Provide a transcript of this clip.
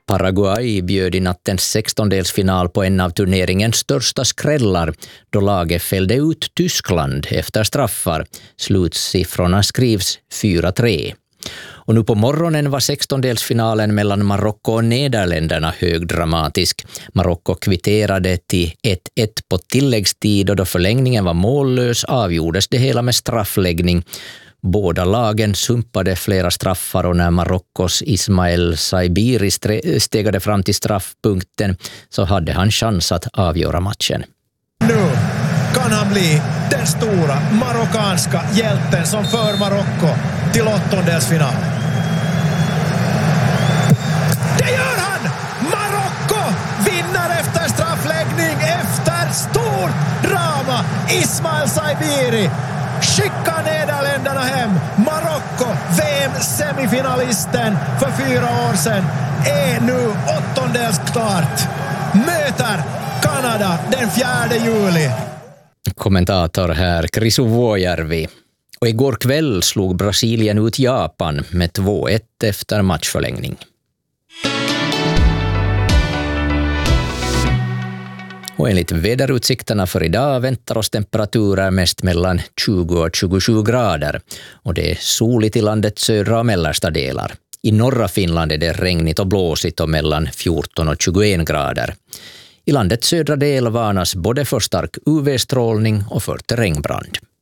Paraguay bjöd i nattens 16-delsfinal på en av turneringens största skrällar då laget fällde ut Tyskland efter straffar. Slutsiffrorna skrivs 4-3. Och nu på morgonen var 16-delsfinalen mellan Marocko och Nederländerna högdramatisk. Marocko kvitterade till 1-1 på tilläggstid och då förlängningen var mållös avgjordes det hela med straffläggning. Båda lagen sumpade flera straffar och när Marokkos Ismael Saibiri stegade fram till straffpunkten så hade han chans att avgöra matchen. Nu kan han bli den stora marockanska hjälten som för Marocko till åttondelsfinal. Det gör han! Marocko vinner efter straffläggning efter stor drama. Ismael Saibiri skickar Nederländerna hem. Marocko, VM-semifinalisten för 4 år sedan, är nu åttondelsklart. Möter Kanada den 4 juli. Kommentator här, Krisu Vuojärvi. Och igår kväll slog Brasilien ut Japan med 2-1 efter matchförlängning. Och enligt väderutsikterna för idag väntar oss temperaturer mest mellan 20 och 27 grader. Och det är soligt i landets södra och mellersta delar. I norra Finland är det regnigt och blåsigt och mellan 14 och 21 grader. I landets södra del varnas både för stark UV-strålning och för terrängbrand.